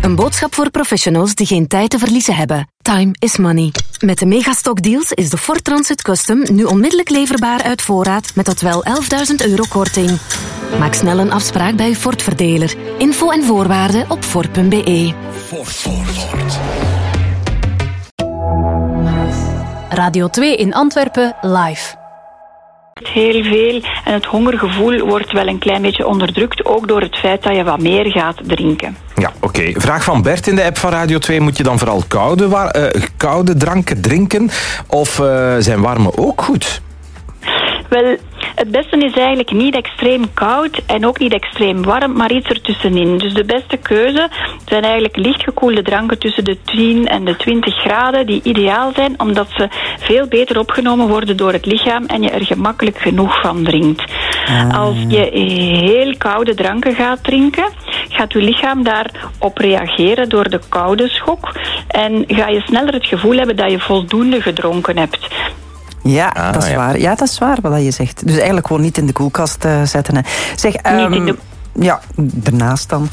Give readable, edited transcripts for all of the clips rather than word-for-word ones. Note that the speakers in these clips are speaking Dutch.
Een boodschap voor professionals die geen tijd te verliezen hebben. Time is money. Met de Megastock deals is de Ford Transit Custom nu onmiddellijk leverbaar uit voorraad met tot wel €11.000 korting. Maak snel een afspraak bij uw Ford-verdeler. Info en voorwaarden op Ford.be. Ford. Radio 2 in Antwerpen live. Heel veel en het hongergevoel wordt wel een klein beetje onderdrukt, ook door het feit dat je wat meer gaat drinken. Ja, oké. Vraag van Bert in de app van Radio 2. Moet je dan vooral koude dranken drinken? Of zijn warme ook goed? Wel, het beste is eigenlijk niet extreem koud en ook niet extreem warm, maar iets ertussenin. Dus de beste keuze zijn eigenlijk lichtgekoelde dranken tussen de 10 en de 20 graden, die ideaal zijn, omdat ze veel beter opgenomen worden door het lichaam en je er gemakkelijk genoeg van drinkt. Als je heel koude dranken gaat drinken, gaat je lichaam daarop reageren door de koude schok en ga je sneller het gevoel hebben dat je voldoende gedronken hebt. Ja, dat is waar. Ja, dat is waar wat je zegt. Dus eigenlijk gewoon niet in de koelkast zetten. Hè. Zeg, niet in de... Ja, daarnaast dan.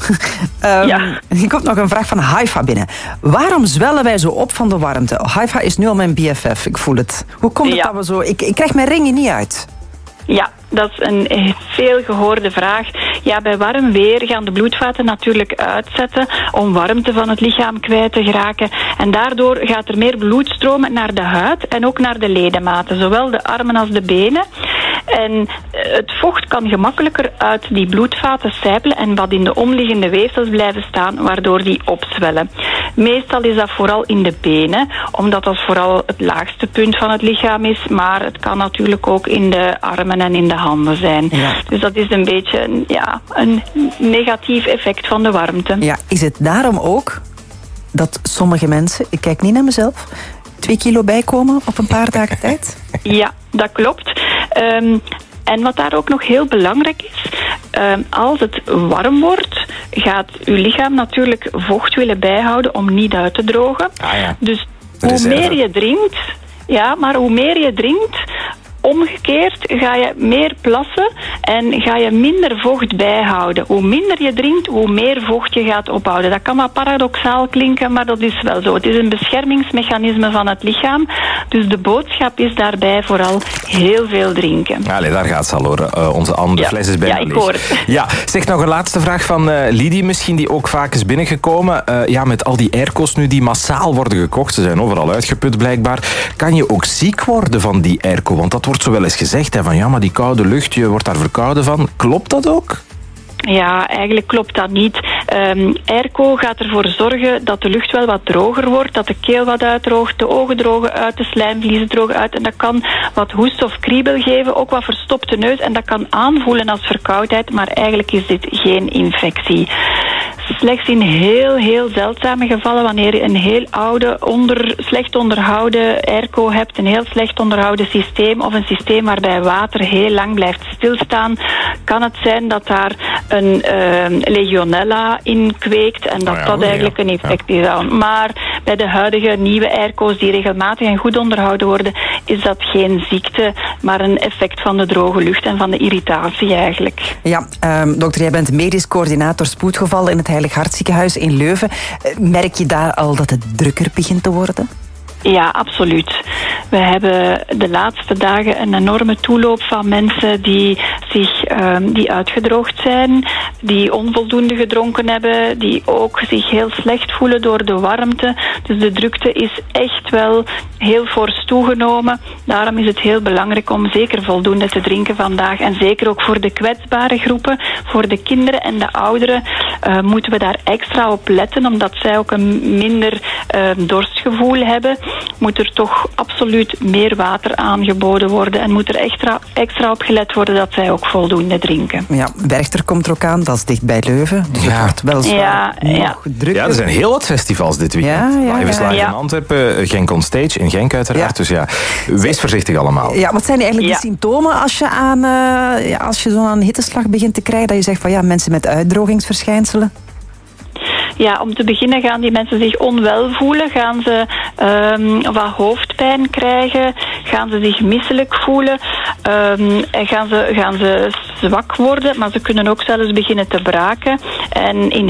Er komt nog een vraag van Haifa binnen. Waarom zwellen wij zo op van de warmte? Haifa is nu al mijn BFF, ik voel het. Hoe komt het dat we zo... Ik krijg mijn ringen niet uit. Ja, dat is een veel gehoorde vraag. Ja, bij warm weer gaan de bloedvaten natuurlijk uitzetten om warmte van het lichaam kwijt te geraken. En daardoor gaat er meer bloed stromen naar de huid en ook naar de ledematen, zowel de armen als de benen. En het vocht kan gemakkelijker uit die bloedvaten sijpelen en wat in de omliggende weefsels blijven staan, waardoor die opzwellen. Meestal is dat vooral in de benen, omdat dat vooral het laagste punt van het lichaam is, maar het kan natuurlijk ook in de armen en in de handen zijn. Ja. Dus dat is een beetje een negatief effect van de warmte. Ja, is het daarom ook dat sommige mensen, ik kijk niet naar mezelf, 2 kilo bijkomen op een paar dagen tijd? Ja, dat klopt. En wat daar ook nog heel belangrijk is, als het warm wordt, gaat uw lichaam natuurlijk vocht willen bijhouden om niet uit te drogen. Dus hoe meer je drinkt, hoe meer je drinkt, omgekeerd ga je meer plassen en ga je minder vocht bijhouden. Hoe minder je drinkt, hoe meer vocht je gaat ophouden. Dat kan wat paradoxaal klinken, maar dat is wel zo. Het is een beschermingsmechanisme van het lichaam. Dus de boodschap is daarbij vooral heel veel drinken. Allee, daar gaat ze al horen. Onze andere fles is bijna leeg. Ja, ik hoor het. Ja, zeg nog een laatste vraag van Lidie misschien, die ook vaak is binnengekomen. Met al die airco's nu die massaal worden gekocht, ze zijn overal uitgeput blijkbaar. Kan je ook ziek worden van die airco? Want dat wordt zo wel eens gezegd, maar die koude lucht, je wordt daar verkouden van. Klopt dat ook? Ja, eigenlijk klopt dat niet. Airco gaat ervoor zorgen dat de lucht wel wat droger wordt, dat de keel wat uitdroogt, de ogen drogen uit, de slijmvliezen drogen uit. En dat kan wat hoest of kriebel geven, ook wat verstopte neus. En dat kan aanvoelen als verkoudheid, maar eigenlijk is dit geen infectie. Slechts in heel, heel zeldzame gevallen, wanneer je een heel oude, slecht onderhouden airco hebt, een heel slecht onderhouden systeem of een systeem waarbij water heel lang blijft stilstaan, kan het zijn dat daar een legionella in kweekt en dat eigenlijk een infectie is. Maar bij de huidige nieuwe airco's die regelmatig en goed onderhouden worden, is dat geen ziekte, maar een effect van de droge lucht en van de irritatie eigenlijk. Ja, dokter, jij bent medisch coördinator spoedgevallen in het Heilig Hartziekenhuis in Leuven. Merk je daar al dat het drukker begint te worden? Ja, absoluut. We hebben de laatste dagen een enorme toeloop van mensen die uitgedroogd zijn, die onvoldoende gedronken hebben, die ook zich heel slecht voelen door de warmte. Dus de drukte is echt wel heel fors toegenomen. Daarom is het heel belangrijk om zeker voldoende te drinken vandaag. En zeker ook voor de kwetsbare groepen, voor de kinderen en de ouderen, moeten we daar extra op letten, omdat zij ook een minder dorstgevoel hebben. Moet er toch absoluut meer water aangeboden worden en moet er extra op gelet worden dat zij ook voldoende drinken. Ja, Werchter komt er ook aan, dat is dicht bij Leuven. Dus het wordt wel zwaar nog drukker. Ja, er zijn heel wat festivals dit weekend. Live is in Antwerpen, Genk on Stage, in Genk uiteraard. Dus wees voorzichtig allemaal. Ja, wat zijn eigenlijk de symptomen als je zo'n hitteslag begint te krijgen, dat je zegt van mensen met uitdrogingsverschijnselen? Ja, om te beginnen gaan die mensen zich onwel voelen, gaan ze wat hoofdpijn krijgen, gaan ze zich misselijk voelen, en gaan ze zwak worden, maar ze kunnen ook zelfs beginnen te braken. En in